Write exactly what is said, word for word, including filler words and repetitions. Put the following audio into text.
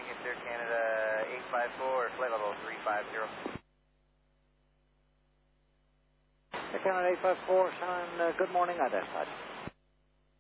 morning, it's Air Canada eight five four, flight level three five zero. Air Canada eight five four, Shannon, uh, good morning, identified.